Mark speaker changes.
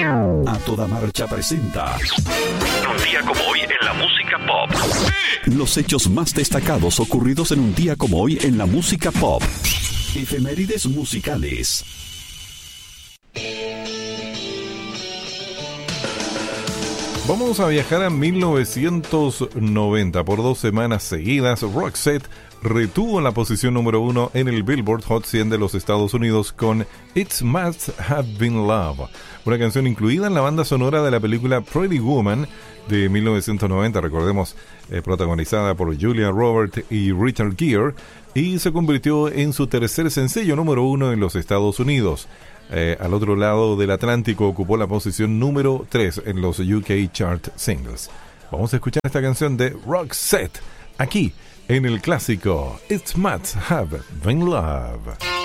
Speaker 1: A Toda Marcha presenta
Speaker 2: Un día como hoy en la música pop.
Speaker 1: los hechos más destacados ocurridos en un día como hoy en la música pop. Efemérides musicales.
Speaker 3: Vamos a viajar a 1990. Por 2 semanas seguidas, Roxette retuvo la posición número 1 en el Billboard Hot 100 de los Estados Unidos con It Must Have Been Love, una canción incluida en la banda sonora de la película Pretty Woman de 1990, recordemos, protagonizada por Julia Roberts y Richard Gere, y se convirtió en su tercer sencillo número 1 en los Estados Unidos. Al otro lado del Atlántico ocupó la posición número 3 en los UK Chart Singles. Vamos a escuchar esta canción de Roxette aquí en el clásico It Must Have Been Love.